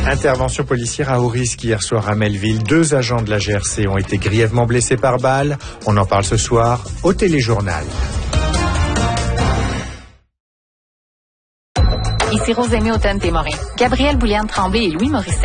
Intervention policière à haut risque hier soir à Melville. 2 agents de la GRC ont été grièvement blessés par balle. On en parle ce soir au téléjournal. Ici Rosémie Automne-Témorin. Gabrielle Bouliane-Tremblay et Louis Morissette